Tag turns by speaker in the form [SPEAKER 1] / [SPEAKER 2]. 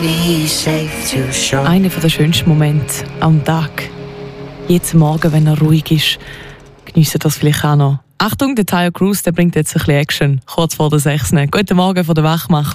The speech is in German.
[SPEAKER 1] Einer der schönsten Momente am Tag. Jeden Morgen, wenn er ruhig ist, geniessen das vielleicht auch noch. Achtung, der Tayo Cruz, der bringt jetzt ein bisschen Action. Kurz vor der 6. Guten Morgen von der Wachmacher.